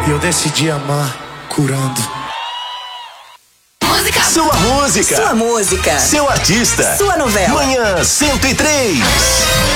E eu decidi amar curando. Sua música. Sua música. Seu artista. Sua novela. Manhã 103.